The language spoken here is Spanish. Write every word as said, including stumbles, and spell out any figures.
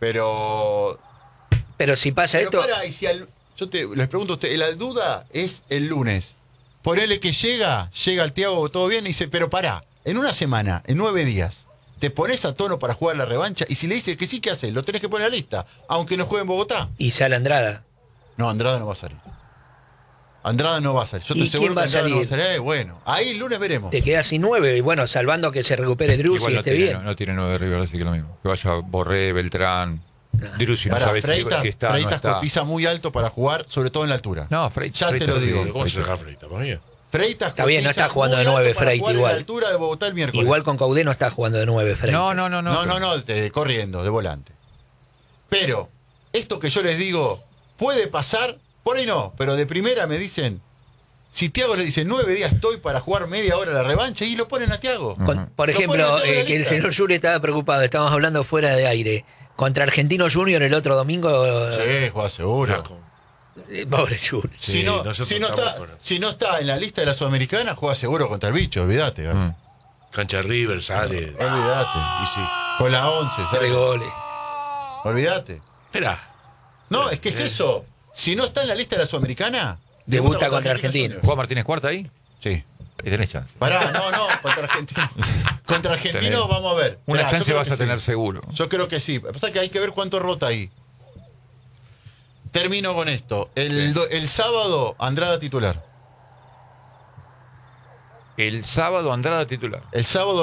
Pero... Pero si pasa Pero esto... para, y si al, yo te, les pregunto a usted, la duda es el lunes. Ponele que llega, llega el Thiago todo bien y dice, pero pará, en una semana, en nueve días, te pones a tono para jugar la revancha y si le dices que sí, ¿qué haces? Lo tenés que poner a la lista, aunque no juegue en Bogotá. Y sale Andrada. No, Andrada no va a salir. Andrada no va a salir. Yo te ¿Y aseguro quién va que a Andrada no va a salir? salir. Eh, bueno, ahí el lunes veremos. Te quedas sin nueve, y bueno, salvando que se recupere Drus Igual y no esté tiene, bien. no, no tiene nueve River, así que lo mismo. Que vaya Borré, Beltrán, Drussi, no Pará, sabes si, Freitas, si está o Freitas no está. cotiza muy alto para jugar, sobre todo en la altura. No, Freitas. Ya te lo digo. ¿Cómo se deja Freita? ¿Por qué? Freitas Está bien, no cotiza está jugando muy de nueve alto para Freita jugar igual. en la altura de Bogotá el miércoles. Igual con Caudé no está jugando de nueve, Frey. No, no, no, no. No, no, no, de- corriendo, de volante. Pero, esto que yo les digo, puede pasar, por ahí no, pero de primera me dicen, si Thiago le dice nueve días estoy para jugar media hora la revancha, y lo ponen a Thiago. Con- por Lo ejemplo, ponen a Thiago en la eh, que el lista. señor Yuri estaba preocupado, estábamos hablando fuera de aire. Contra Argentino Junior el otro domingo. Sí, juega seguro. Blanco. eh, pobre Yuri. Si, Sí, no, nosotros si, no estamos está, con- si no está en la lista de la Sudamericana, juega seguro contra el bicho, olvídate. Gaby. Mm. Cancha de River, sale. Olvídate. Y sí. Con la once, Tres ¿sabes? goles. Olvídate. Espera. No, es que es eso. Si no está en la lista de la Sudamericana, Debuta contra Argentina. Junior. ¿Juega Martínez Cuarta ahí? Sí. Y tenés chance. Pará, no, no, contra Argentino. Contra Argentino, Tenés- vamos a ver. Una Esperá, yo chance creo vas que a tener sí. seguro. Yo creo que sí. Lo que pasa es que hay que ver cuánto rota ahí. Termino con esto. El, do- el sábado, Andrada titular. El sábado Andrada titular. El sábado